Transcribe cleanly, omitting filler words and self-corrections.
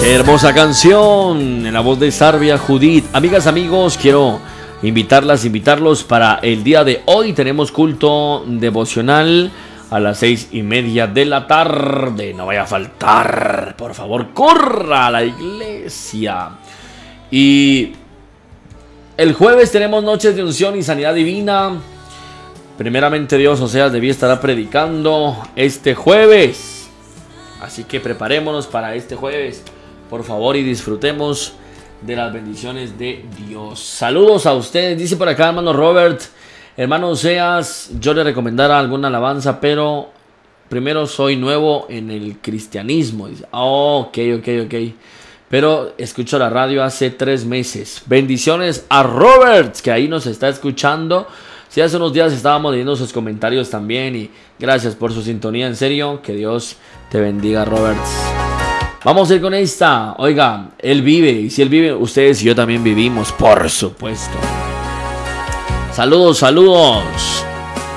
Hermosa canción en la voz de Sarvia Judith. Amigas, amigos, quiero invitarlos para el día de hoy. Tenemos culto devocional a las 6:30 de la tarde. No vaya a faltar, por favor, corra a la iglesia. Y el jueves tenemos noches de unción y sanidad divina. Primeramente Dios, debía estar predicando este jueves. Así que preparémonos para este jueves, por favor, y disfrutemos de las bendiciones de Dios. Saludos a ustedes. Dice por acá hermano Robert: hermano Oseas, yo le recomendara alguna alabanza, pero primero soy nuevo en el cristianismo. Dice, ok. Pero escucho la radio hace 3 meses. Bendiciones a Robert, que ahí nos está escuchando. Sí, hace unos días estábamos leyendo sus comentarios también. Y gracias por su sintonía, en serio. Que Dios te bendiga, Robert. Vamos a ir con esta. Oiga, Él vive. Y si Él vive, ustedes y yo también vivimos, por supuesto. Saludos.